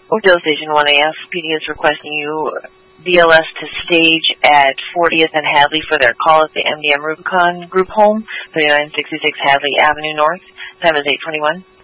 Oakdale Station 1AF, PD is requesting you BLS to stage at 40th and Hadley for their call at the MDM Rubicon Group Home, 3966 Hadley Avenue North. Time is 8:21.